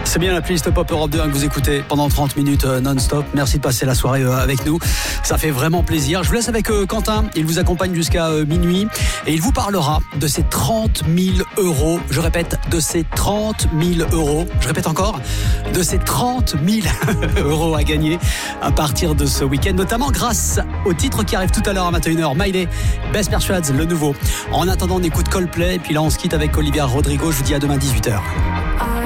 C'est bien la playlist Pop Europe 2 que vous écoutez pendant 30 minutes non-stop. Merci de passer la soirée avec nous. Ça fait vraiment plaisir. Je vous laisse avec Quentin. Il vous accompagne jusqu'à minuit et il vous parlera de ces 30 000 euros. Je répète, de ces 30 000 euros. Je répète encore, de ces 30 000 euros à gagner à partir de ce week-end, notamment grâce au titre qui arrive tout à l'heure à 21h. Miley, Best Persuades, le nouveau. En attendant, on écoute Coldplay. Et puis là, on se quitte avec Olivia Rodrigo. Je vous dis à demain 18h.